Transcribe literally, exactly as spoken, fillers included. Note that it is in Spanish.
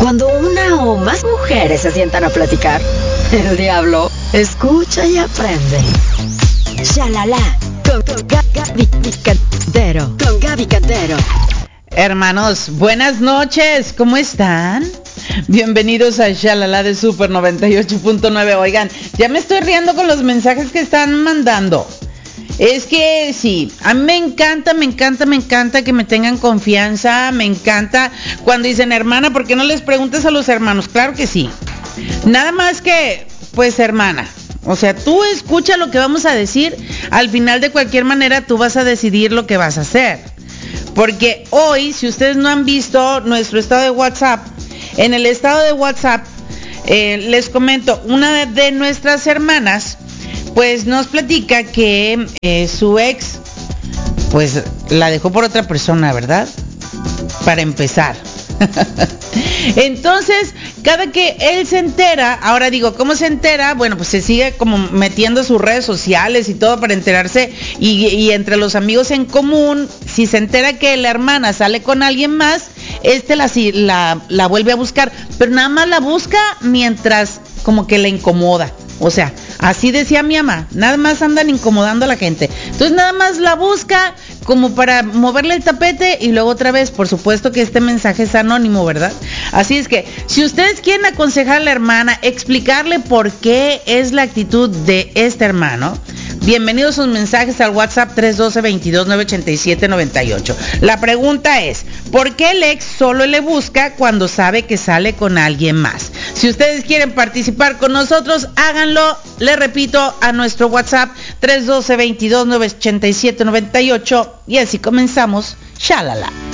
Cuando una o más mujeres se sientan a platicar, el diablo escucha y aprende. Shalala, con, con Gaby Cantero, con Gaby Cantero. Hermanos, buenas noches, ¿cómo están? Bienvenidos a Shalala de Super noventa y ocho punto nueve. Oigan, ya me estoy riendo con los mensajes que están mandando. Es que sí, a mí me encanta, me encanta, me encanta que me tengan confianza, me encanta cuando dicen, hermana, ¿por qué no les preguntas a los hermanos? Claro que sí. Nada más que, pues, hermana, o sea, tú escucha lo que vamos a decir, al final de cualquier manera tú vas a decidir lo que vas a hacer. Porque hoy, si ustedes no han visto nuestro estado de WhatsApp, en el estado de WhatsApp, eh, les comento, una de nuestras hermanas, pues nos platica que eh, su ex, pues la dejó por otra persona, ¿verdad? Para empezar. Entonces, cada que él se entera, ahora digo, ¿cómo se entera? Bueno, pues se sigue como metiendo sus redes sociales y todo para enterarse, y, y entre los amigos en común, si se entera que la hermana sale con alguien más, este la, la, la vuelve a buscar, pero nada más la busca mientras como que le incomoda. O sea, así decía mi mamá, nada más andan incomodando a la gente. Entonces nada más la busca como para moverle el tapete y luego otra vez, por supuesto que este mensaje es anónimo, ¿verdad? Así es que, si ustedes quieren aconsejar a la hermana, explicarle por qué es la actitud de este hermano, bienvenidos sus mensajes al WhatsApp tres uno dos, veintidós, nueve ochenta y siete, noventa y ocho. La pregunta es, ¿por qué el ex solo le busca cuando sabe que sale con alguien más? Si ustedes quieren participar con nosotros, háganlo, les repito, a nuestro WhatsApp tres uno dos, veintidós, nueve ochenta y siete, noventa y ocho, y así comenzamos, Shalala.